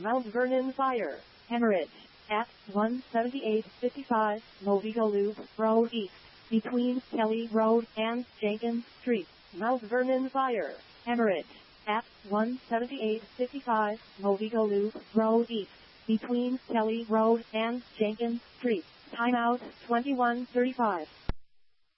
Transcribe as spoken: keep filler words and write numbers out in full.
Mount Vernon Fire, Hemorrhage, at one seventy-eight fifty-five Movigo Loop Road East, between Kelly Road and Jenkins Street. Mount Vernon Fire, Hemorrhage, at one seventy-eight fifty-five Movigo Loop Road East, between Kelly Road and Jenkins Street. Timeout twenty-one thirty-five.